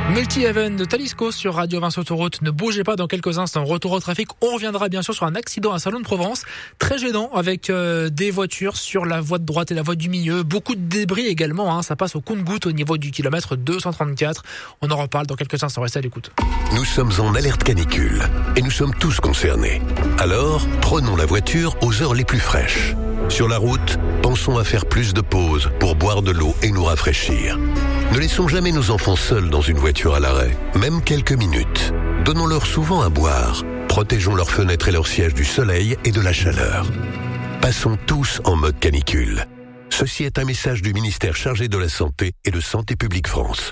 Multi-Even de Talisco sur Radio Vinci Autoroute. Ne bougez pas, dans quelques instants. Retour au trafic. On reviendra bien sûr sur un accident à Salon de Provence. Très gênant avec des voitures sur la voie de droite et la voie du milieu. Beaucoup de débris également. Ça passe au compte-gouttes au niveau du kilomètre 234. On en reparle dans quelques instants. Restez à l'écoute. Nous sommes en alerte canicule et nous sommes tous concernés. Alors, prenons la voiture aux heures les plus fraîches. Sur la route, pensons à faire plus de pauses pour boire de l'eau et nous rafraîchir. Ne laissons jamais nos enfants seuls dans une voiture à l'arrêt, même quelques minutes. Donnons-leur souvent à boire. Protégeons leurs fenêtres et leurs sièges du soleil et de la chaleur. Passons tous en mode canicule. Ceci est un message du ministère chargé de la Santé et de Santé publique France.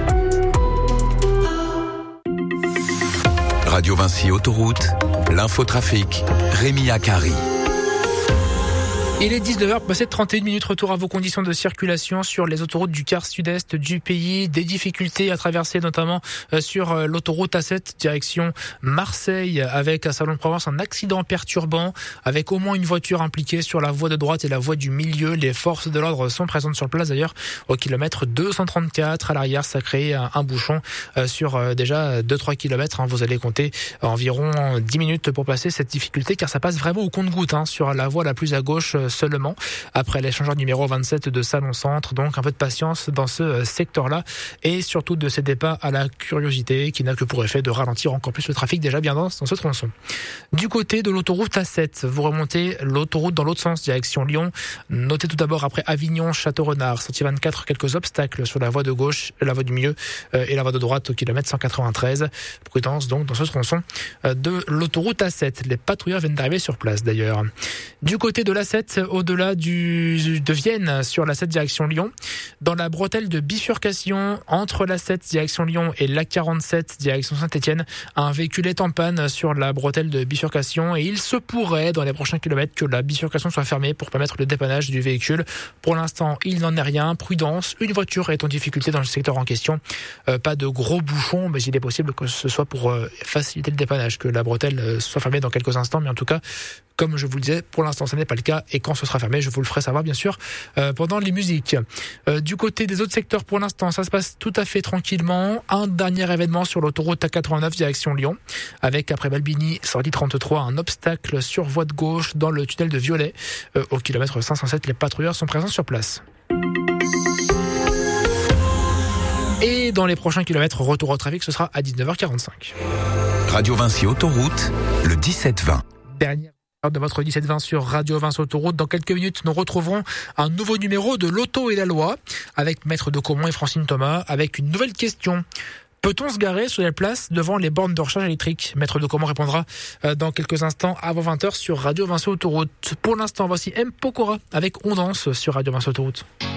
Radio Vinci Autoroute, l'infotrafic, Rémi Akari. Il est 19h, passé de 31 minutes, retour à vos conditions de circulation sur les autoroutes du quart sud-est du pays. Des difficultés à traverser notamment sur l'autoroute A7 direction Marseille avec à Salon de Provence un accident perturbant avec au moins une voiture impliquée sur la voie de droite et la voie du milieu. Les forces de l'ordre sont présentes sur place d'ailleurs au kilomètre 234. À l'arrière, ça crée un bouchon sur déjà 2-3 kilomètres. Vous allez compter environ 10 minutes pour passer cette difficulté car ça passe vraiment au compte-gouttes sur la voie la plus à gauche seulement après l'échangeur numéro 27 de Salon Centre. Donc un peu de patience dans ce secteur-là et surtout ne cédez pas à la curiosité qui n'a que pour effet de ralentir encore plus le trafic déjà bien dense dans ce tronçon. Du côté de l'autoroute A7, vous remontez l'autoroute dans l'autre sens, direction Lyon. Notez tout d'abord après Avignon, Château-Renard, sortie 24, quelques obstacles sur la voie de gauche, la voie du milieu et la voie de droite au kilomètre 193. Prudence donc dans ce tronçon de l'autoroute A7. Les patrouilleurs viennent d'arriver sur place d'ailleurs. Du côté de l'A7, au-delà de Vienne sur la 7 direction Lyon, dans la bretelle de bifurcation entre la 7 direction Lyon et la 47 direction Saint-Etienne, un véhicule est en panne sur la bretelle de bifurcation et il se pourrait dans les prochains kilomètres que la bifurcation soit fermée pour permettre le dépannage du véhicule. Pour l'instant, il n'en est rien. Prudence, une voiture est en difficulté dans le secteur en question. Pas de gros bouchons, mais il est possible que ce soit pour faciliter le dépannage, que la bretelle soit fermée dans quelques instants, mais en tout cas, comme je vous le disais, pour l'instant, ce n'est pas le cas. Et quand ce sera fermé, je vous le ferai savoir, bien sûr, pendant les musiques. Du côté des autres secteurs, pour l'instant, ça se passe tout à fait tranquillement. Un dernier événement sur l'autoroute A89, direction Lyon. Avec, après Balbini, sortie 33, un obstacle sur voie de gauche dans le tunnel de Violet. Au kilomètre 507, les patrouilleurs sont présents sur place. Et dans les prochains kilomètres, retour au trafic, ce sera à 19h45. Radio Vinci Autoroute, le 17-20. Dernière de votre 17-20 sur Radio Vinci Autoroute. Dans quelques minutes, nous retrouverons un nouveau numéro de l'Auto et la Loi avec Maître de Caumont et Francine Thomas avec une nouvelle question. Peut-on se garer sur les places devant les bornes de recharge électrique? Maître de Caumont répondra dans quelques instants avant 20h sur Radio Vinci Autoroute. Pour l'instant, voici M. Pokora avec On danse sur Radio Vinci Autoroute.